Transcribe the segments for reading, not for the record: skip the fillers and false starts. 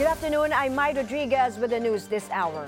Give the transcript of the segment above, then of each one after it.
Good afternoon, I'm Mai Rodriguez with the news this hour.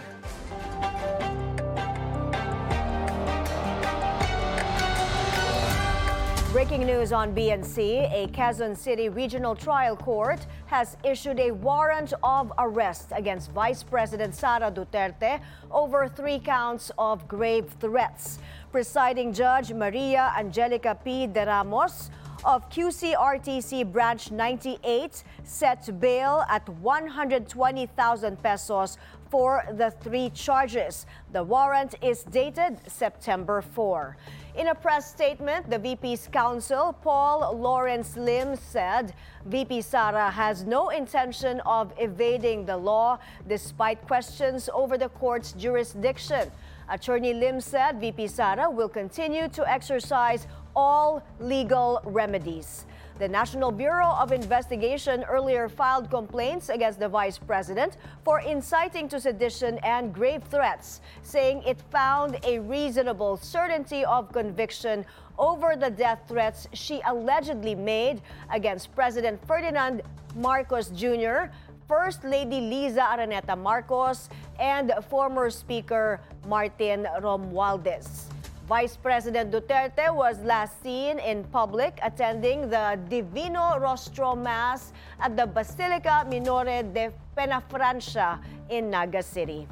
Breaking news on BNC, a Quezon City Regional Trial Court has issued a warrant of arrest against Vice President Sara Duterte over 3 counts of grave threats. Presiding Judge Maria Angelica P. De Ramos of QCRTC Branch 98 set bail at 120,000 pesos for the 3 charges. The warrant is dated September 4. In a press statement, the VP's counsel, Paul Lawrence Lim, said VP Sara has no intention of evading the law despite questions over the court's jurisdiction. Attorney Lim said VP Sara will continue to exercise all legal remedies. The National Bureau of Investigation earlier filed complaints against the Vice President for inciting to sedition and grave threats, saying it found a reasonable certainty of conviction over the death threats she allegedly made against President Ferdinand Marcos Jr., First Lady Liza Araneta Marcos, and former Speaker Martin Romualdez. Vice President Duterte was last seen in public attending the Divino Rostro Mass at the Basilica Minore de Penafrancia in Naga City.